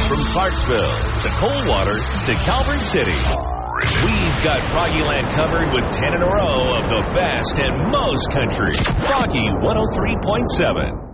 From Clarksville to Coldwater to Calvert City, we've got Froggyland covered with 10 in a row of the best and most country. Froggy 103.7.